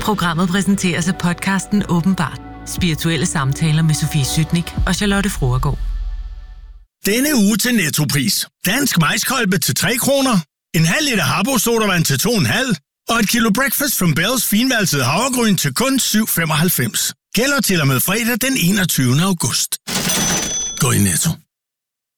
Programmet præsenteres af podcasten Åbenbart. Spirituelle samtaler med Sofie Sytnik og Charlotte Fruergaard. Denne uge til Nettopris. Dansk majskolbe til 3 kroner. En halv liter Harbo sodavand til 2,5. Og et kilo Breakfast from Bells finvalset havregryn til kun 7,95. Gælder til og med fredag den 21. august. Gå i Netto.